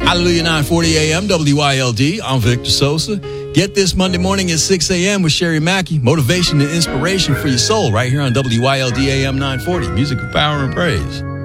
Hallelujah, 940 a.m. WYLD. I'm Victor Sosa. Get this Monday morning at 6 a.m. with Sherry Mackey. Motivation and inspiration for your soul right here on WYLD AM 940. Music of power and praise.